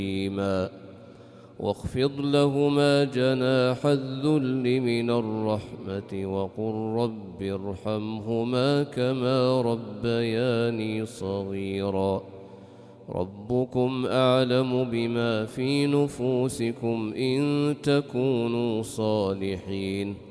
واخفض لهما جناح الذل من الرحمة وقل رب ارحمهما كما ربياني صغيرا ربكم أعلم بما في نفوسكم إن تكونوا صالحين